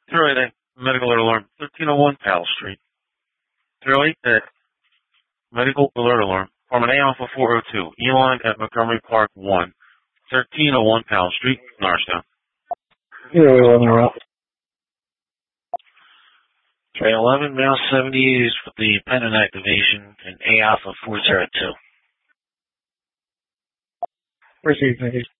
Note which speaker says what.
Speaker 1: 308 medical alert alarm, 1301 Powell Street. 308 medical alert alarm, Department A Alpha 402, E-line at Montgomery Park 1, 1301 Powell Street, Norristown.
Speaker 2: 011 route.
Speaker 3: 311, male 70s with the pendant activation in A Alpha 402.
Speaker 2: Received, thank you.